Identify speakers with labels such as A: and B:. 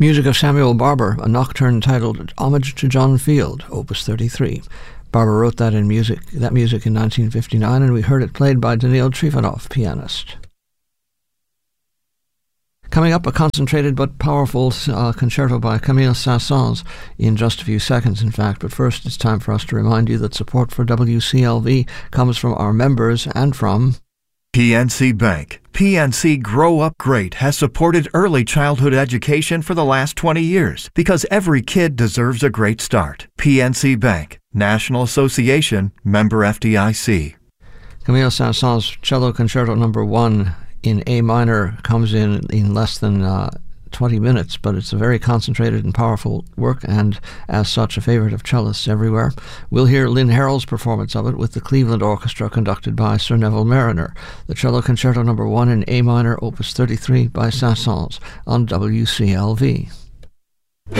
A: Music of Samuel Barber, a nocturne titled Homage to John Field, Opus 33. Barber wrote that music in 1959, and we heard it played by Daniil Trifonov, pianist. Coming up, a concentrated but powerful concerto by Camille Saint-Saëns in just a few seconds, in fact. But first, it's time for us to remind you that support for WCLV comes from our members and from
B: PNC Bank. PNC Grow Up Great has supported early childhood education for the last 20 years because every kid deserves a great start. PNC Bank, National Association, member FDIC.
A: Camille Saint-Saëns' Cello Concerto No. 1 in A minor comes in less than 20 minutes, but it's a very concentrated and powerful work, and as such a favorite of cellists everywhere. We'll hear Lynn Harrell's performance of it with the Cleveland Orchestra conducted by Sir Neville Marriner. The Cello Concerto No. 1 in A minor, Opus 33 by Saint-Saëns on WCLV.